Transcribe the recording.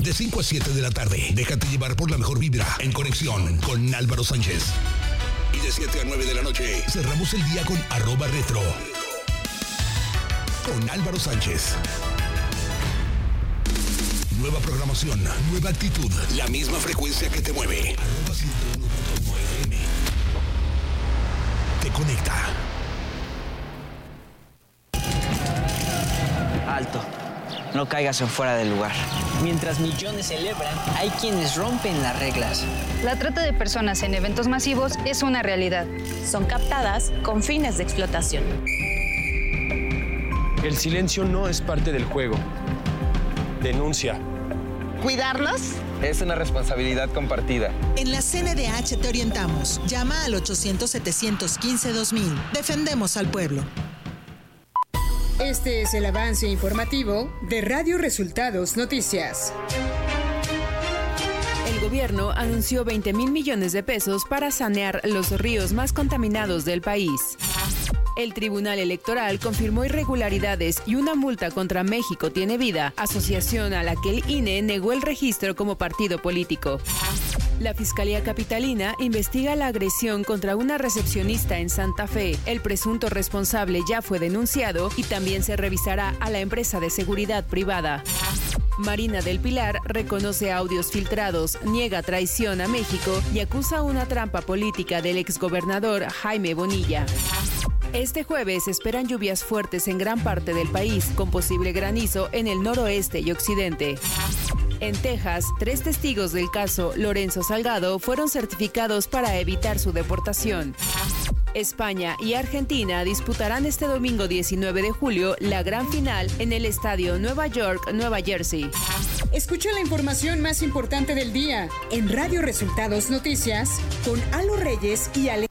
de 5 a 7 de la tarde. Déjate llevar por la mejor vibra en conexión con Álvaro Sánchez. Y de 7 a 9 de la noche cerramos el día con @retro. Con Álvaro Sánchez. Nueva programación, nueva actitud, la misma frecuencia que te mueve. @101.9 FM. Te conecta. Alto. No caigas en fuera del lugar. Mientras millones celebran, hay quienes rompen las reglas. La trata de personas en eventos masivos es una realidad. Son captadas con fines de explotación. El silencio no es parte del juego. Denuncia. ¿Cuidarlas? Es una responsabilidad compartida. En la CNDH te orientamos. Llama al 800-715-2000. Defendemos al pueblo. Este es el avance informativo de Radio Resultados Noticias. El gobierno anunció 20,000 millones de pesos para sanear los ríos más contaminados del país. El Tribunal Electoral confirmó irregularidades y una multa contra México Tiene Vida, asociación a la que el INE negó el registro como partido político. La Fiscalía Capitalina investiga la agresión contra una recepcionista en Santa Fe. El presunto responsable ya fue denunciado y también se revisará a la empresa de seguridad privada. Marina del Pilar reconoce audios filtrados, niega traición a México y acusa una trampa política del exgobernador Jaime Bonilla. Este jueves se esperan lluvias fuertes en gran parte del país, con posible granizo en el noroeste y occidente. En Texas, 3 testigos del caso Lorenzo Salgado fueron certificados para evitar su deportación. España y Argentina disputarán este domingo 19 de julio la gran final en el estadio Nueva York-Nueva Jersey. Escucha la información más importante del día en Radio Resultados Noticias con Alo Reyes y Alejandro.